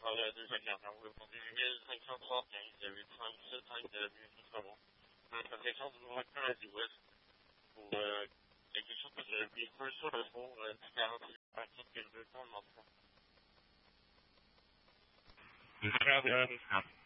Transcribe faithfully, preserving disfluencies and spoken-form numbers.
travaillé déjà bien. Vous répondez cinq cent trente, il y avait trente-sept ans de musique avant. Ça fait chance de vous retenir à l'ouest. Pour quelque chose que j'ai appris peu sur le fond, quarante-huit parties que je veux temps, mais enfin.